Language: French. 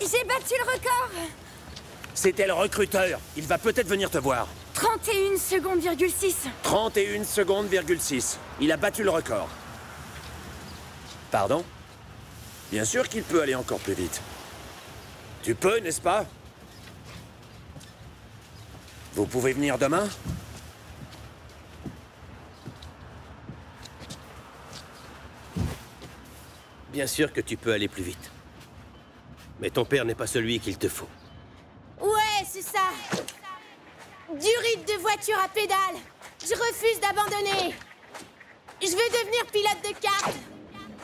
J'ai battu le record. C'était le recruteur. Il va peut-être venir te voir. 31 secondes, 6. 31 secondes, 6. Il a battu le record. Pardon? Bien sûr qu'il peut aller encore plus vite. Tu peux, n'est-ce pas? Vous pouvez venir demain? Bien sûr que tu peux aller plus vite. Mais ton père n'est pas celui qu'il te faut. Ouais, c'est ça. Du rythme de voiture à pédale. Je refuse d'abandonner. Je veux devenir pilote de kart.